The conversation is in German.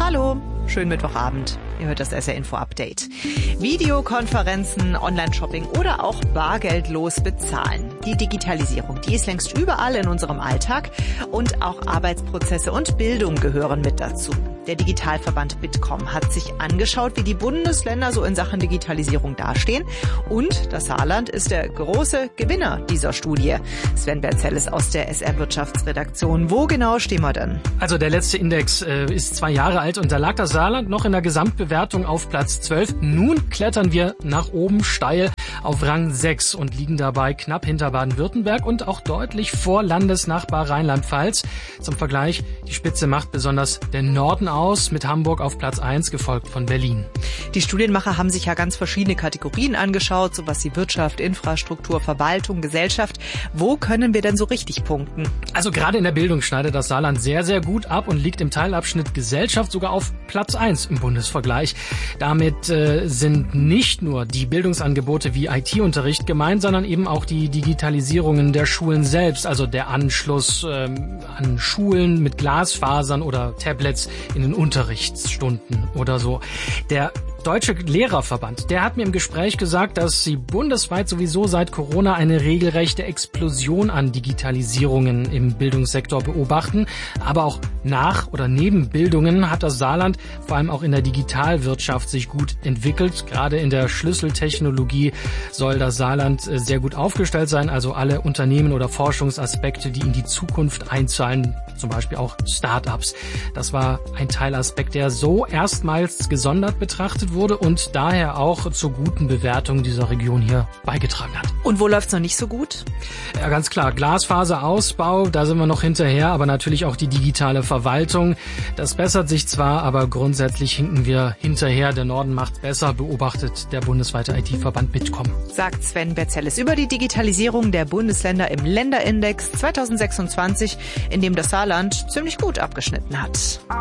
Hallo, schönen Mittwochabend. Ihr hört das SR Info Update. Videokonferenzen, Online-Shopping oder auch bargeldlos bezahlen. Die Digitalisierung, die ist längst überall in unserem Alltag und auch Arbeitsprozesse und Bildung gehören mit dazu. Der Digitalverband Bitkom hat sich angeschaut, wie die Bundesländer so in Sachen Digitalisierung dastehen. Und das Saarland ist der große Gewinner dieser Studie. Sven Berzelles aus der SR Wirtschaftsredaktion. Wo genau stehen wir denn? Also der letzte Index ist 2 Jahre alt und da lag das Saarland noch in der Gesamtbewertung auf Platz 12. Nun klettern wir nach oben steil auf Rang 6 und liegen dabei knapp hinter Baden-Württemberg und auch deutlich vor Landesnachbar Rheinland-Pfalz. Zum Vergleich, die Spitze macht besonders der Norden aus, mit Hamburg auf Platz 1, gefolgt von Berlin. Die Studienmacher haben sich ja ganz verschiedene Kategorien angeschaut, sowas wie Wirtschaft, Infrastruktur, Verwaltung, Gesellschaft. Wo können wir denn so richtig punkten? Also gerade in der Bildung schneidet das Saarland sehr, sehr gut ab und liegt im Teilabschnitt Gesellschaft sogar auf Platz 1 im Bundesvergleich. Damit sind nicht nur die Bildungsangebote wie IT-Unterricht gemeint, sondern eben auch die Digitalisierungen der Schulen selbst, also der Anschluss an Schulen mit Glasfasern oder Tablets in den Unterrichtsstunden oder so. Der Deutsche Lehrerverband, der hat mir im Gespräch gesagt, dass sie bundesweit sowieso seit Corona eine regelrechte Explosion an Digitalisierungen im Bildungssektor beobachten. Aber auch nach oder neben Bildungen hat das Saarland vor allem auch in der Digitalwirtschaft sich gut entwickelt. Gerade in der Schlüsseltechnologie soll das Saarland sehr gut aufgestellt sein. Also alle Unternehmen oder Forschungsaspekte, die in die Zukunft einzahlen, zum Beispiel auch Start-ups. Das war ein Teilaspekt, der so erstmals gesondert betrachtet wurde und daher auch zur guten Bewertung dieser Region hier beigetragen hat. Und wo läuft's noch nicht so gut? Ja, ganz klar. Glasfaserausbau, da sind wir noch hinterher, aber natürlich auch die digitale Verwaltung. Das bessert sich zwar, aber grundsätzlich hinken wir hinterher. Der Norden macht's besser, beobachtet der bundesweite IT-Verband Bitkom. Sagt Sven Berzelles über die Digitalisierung der Bundesländer im Länderindex 2026, in dem das Saarland ziemlich gut abgeschnitten hat.